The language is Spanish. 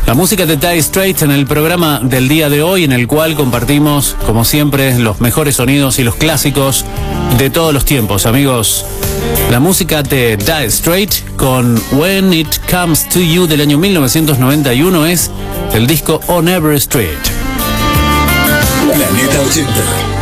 La música de Dire Straits en el programa del día de hoy, en el cual compartimos, como siempre, los mejores sonidos y los clásicos de todos los tiempos, amigos. La música de Dire Straits con When It Comes to You del año 1991 es el disco On Every Street. Planeta 80.